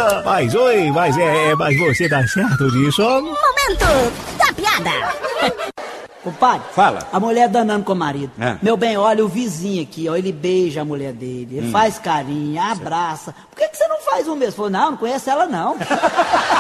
Mas oi, mas você tá certo disso? Momento da piada. Compadre, Fala. a mulher danando com o marido. É. Meu bem, olha o vizinho aqui, ó, ele beija a mulher dele, ele faz carinho, abraça. Por que você não faz o mesmo? Falou, não conheço ela não.